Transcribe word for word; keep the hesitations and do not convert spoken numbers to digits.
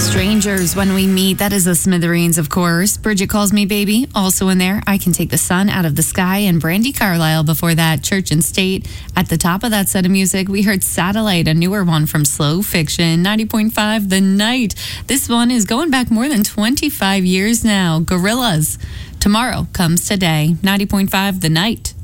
Strangers When We Meet, that is the Smithereens, of course. Bridget Calls Me Baby, also in there. I Can Take the Sun Out of the Sky, and Brandy Carlisle before that. Church and State. At the top of that set of music, we heard Satellite, a newer one from Slow Fiction. ninety point five The Night. This one is going back more than twenty-five years now. Gorillaz. Tomorrow Comes Today. ninety point five The Night.